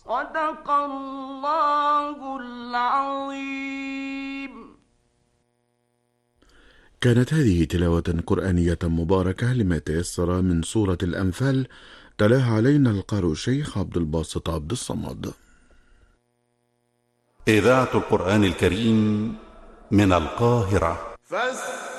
صدق الله العظيم. كانت هذه تلاوة قرآنية مباركة لما تيسر من سورة الأنفال، تلاها علينا القارئ الشيخ عبد الباسط عبد الصمد. إذاعة القرآن الكريم من القاهرة.